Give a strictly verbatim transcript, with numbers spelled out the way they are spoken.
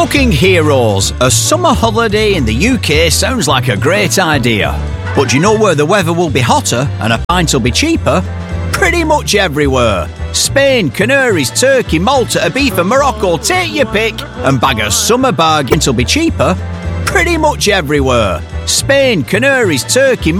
Cooking Heroes, a summer holiday in the U K sounds like a great idea. But do you know where the weather will be hotter and a pint will be cheaper? Pretty much everywhere. Spain, Canaries, Turkey, Malta, Ibiza, Morocco, take your pick and bag a summer bargain will be cheaper. Pretty much everywhere. Spain, Canaries, Turkey,